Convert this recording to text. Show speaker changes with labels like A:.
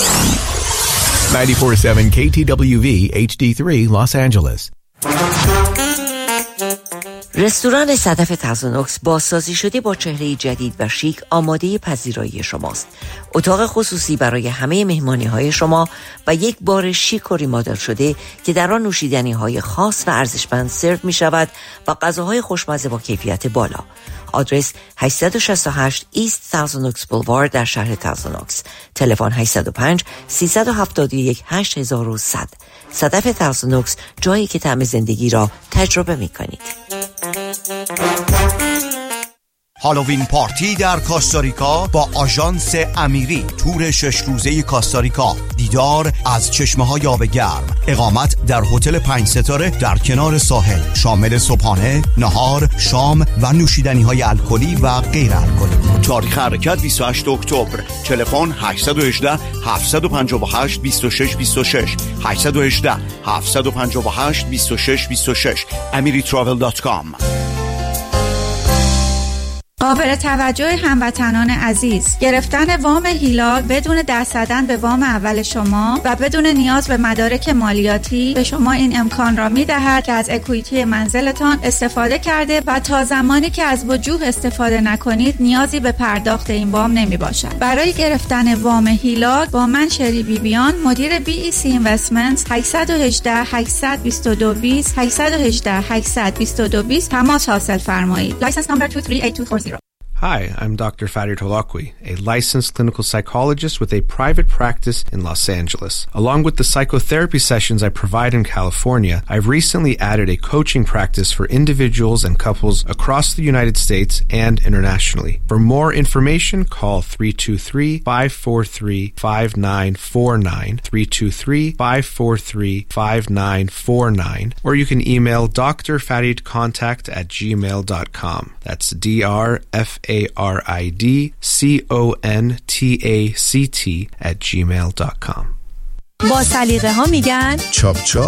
A: 94.7 KTWV HD3 Los Angeles.
B: رستوران صدف تازونوکس بازسازی شده با چهره جدید و شیک آماده پذیرایی شماست. اتاق خصوصی برای همه مهمانی‌های شما و یک بار شیک و ریمادل شده که در آن نوشیدنی‌های خاص و ارزشمند سرو می‌شود و غذاهای خوشمزه با کیفیت بالا. آدرس 868 ایست تازونوکس بولوارد در شهر تازونوکس. تلفن 805 371 8100. صدف تازونوکس، جایی که طعم زندگی را تجربه می‌کنید.
C: هالووین پارتی در کاستاریکا با آژانس امیری. تور 6 روزه کاستاریکا، دیدار از چشمه‌های آب گرم، اقامت در هتل 5 ستاره در کنار ساحل، شامل صبحانه، نهار، شام و نوشیدنی‌های الکلی و غیر الکلی. تاریخ حرکت 28 اکتبر. تلفن 818 758 2626 818 758 2626 amiritravel.com.
D: قابل توجه هموطنان عزیز، گرفتن وام هیلال بدون دست زدن به وام اول شما و بدون نیاز به مدارک مالیاتی به شما این امکان را می‌دهد که از اکویتی منزلتان استفاده کرده و تا زمانی که از وجوه استفاده نکنید نیازی به پرداخت این وام نمی‌باشد. برای گرفتن وام هیلال با من شری بیبیان، مدیر BEC Investments، 818 822 20 818 822 20 تماس حاصل فرمایید. License number 238240.
E: Hi, I'm Dr. Farid Holakwi, a licensed clinical psychologist with a private practice in Los Angeles. Along with the psychotherapy sessions I provide in California, I've recently added a coaching practice for individuals and couples across the United States and internationally. For more information, call 323-543-5949, 323-543-5949, or you can email drfaridcontact@gmail.com. That's DRFARIDCONTACT@gmail.com.
F: با سلیقه ها میگن
G: چاپ چاپ.